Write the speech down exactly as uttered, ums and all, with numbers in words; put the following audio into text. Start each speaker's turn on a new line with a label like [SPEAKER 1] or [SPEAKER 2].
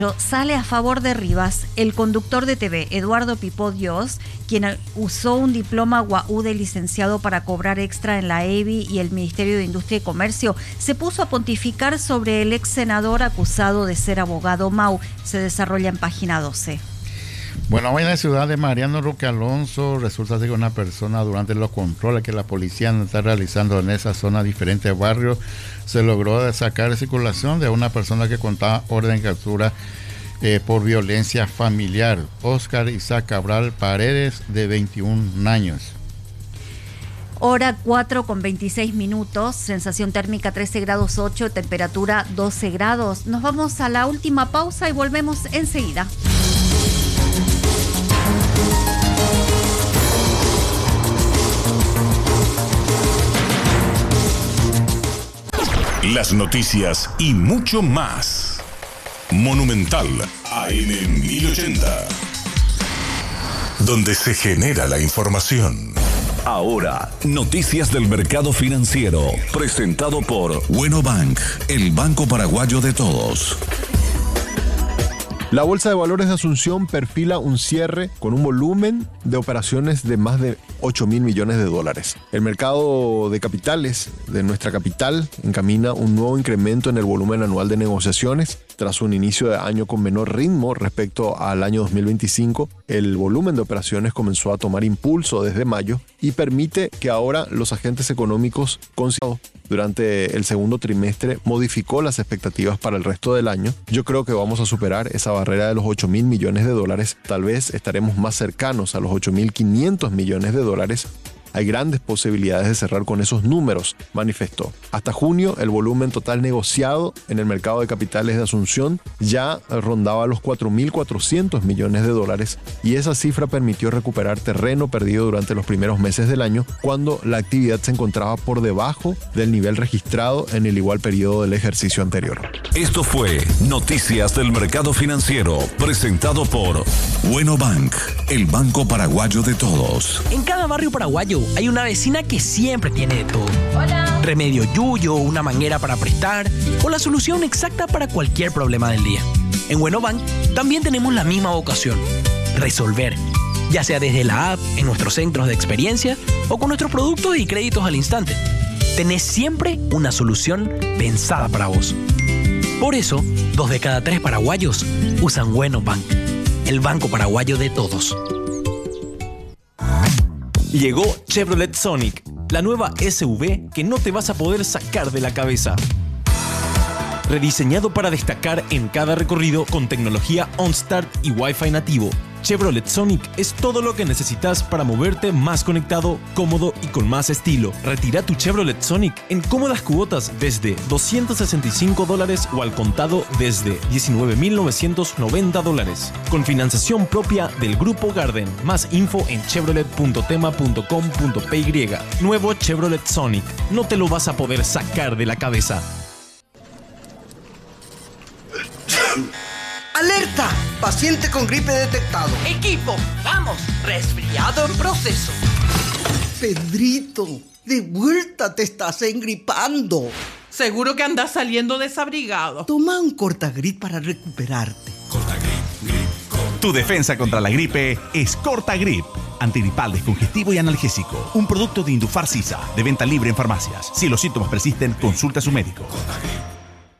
[SPEAKER 1] Sale a favor de Rivas. El conductor de T V, Eduardo Pipó Dios, quien usó un diploma U A U de licenciado para cobrar extra en la E B I y el Ministerio de Industria y Comercio, se puso a pontificar sobre el ex senador acusado de ser abogado Mau. Se desarrolla en página doce.
[SPEAKER 2] Bueno, hoy en la ciudad de Mariano Roque Alonso resulta ser que una persona, durante los controles que la policía está realizando en esa zona, diferentes barrios, se logró sacar de circulación de una persona que contaba orden de captura eh, por violencia familiar. Oscar Isaac Cabral Paredes, de veintiún años.
[SPEAKER 1] Hora cuatro con veintiséis minutos, sensación térmica trece grados ocho, temperatura doce grados. Nos vamos a la última pausa y volvemos enseguida.
[SPEAKER 3] Las noticias y mucho más. Monumental A M mil ochenta, donde se genera la información. Ahora, noticias del mercado financiero, presentado por Bueno Bank, el banco paraguayo de todos.
[SPEAKER 4] La Bolsa de Valores de Asunción perfila un cierre con un volumen de operaciones de más de ocho mil millones de dólares. El mercado de capitales de nuestra capital encamina un nuevo incremento en el volumen anual de negociaciones. Tras un inicio de año con menor ritmo respecto al año dos mil veinticinco, el volumen de operaciones comenzó a tomar impulso desde mayo y permite que ahora los agentes económicos considerados durante el segundo trimestre modificó las expectativas para el resto del año. Yo creo que vamos a superar esa barrera de los ocho mil millones de dólares. Tal vez estaremos más cercanos a los ocho mil quinientos millones de dólares. Hay grandes posibilidades de cerrar con esos números, manifestó. Hasta junio, el volumen total negociado en el mercado de capitales de Asunción ya rondaba los cuatro mil cuatrocientos millones de dólares y esa cifra permitió recuperar terreno perdido durante los primeros meses del año, cuando la actividad se encontraba por debajo del nivel registrado en el igual periodo del ejercicio anterior.
[SPEAKER 3] Esto fue Noticias del Mercado Financiero, presentado por Bueno Bank, el banco paraguayo de todos.
[SPEAKER 5] En cada barrio paraguayo hay una vecina que siempre tiene de todo.
[SPEAKER 6] Hola.
[SPEAKER 5] Remedio yuyo, una manguera para prestar o la solución exacta para cualquier problema del día. En Bueno Bank también tenemos la misma vocación: resolver. Ya sea desde la app, en nuestros centros de experiencia o con nuestros productos y créditos al instante. Tenés siempre una solución pensada para vos. Por eso, dos de cada tres paraguayos usan Bueno Bank, el banco paraguayo de todos.
[SPEAKER 7] Llegó Chevrolet Sonic, la nueva S U V que no te vas a poder sacar de la cabeza. Rediseñado para destacar en cada recorrido con tecnología OnStart y Wi-Fi nativo, Chevrolet Sonic es todo lo que necesitas para moverte más conectado, cómodo y con más estilo. Retira tu Chevrolet Sonic en cómodas cuotas desde doscientos sesenta y cinco dólares o al contado desde diecinueve mil novecientos noventa dólares. Con financiación propia del Grupo Garden. Más info en chevrolet punto tema punto com punto p y. Nuevo Chevrolet Sonic. No te lo vas a poder sacar de la cabeza.
[SPEAKER 8] ¡Alerta! Paciente con gripe detectado.
[SPEAKER 6] Equipo, vamos. Resfriado en proceso.
[SPEAKER 8] Pedrito, de vuelta te estás engripando.
[SPEAKER 9] Seguro que andas saliendo desabrigado.
[SPEAKER 8] Toma un Cortagrip para recuperarte.
[SPEAKER 10] Cortagrip, grip, Cortagrip. Tu defensa contra la gripe es Cortagrip. Antigripal, descongestivo y analgésico. Un producto de Indufar Sisa, de venta libre en farmacias. Si los síntomas persisten, consulta a su médico. Cortagrip.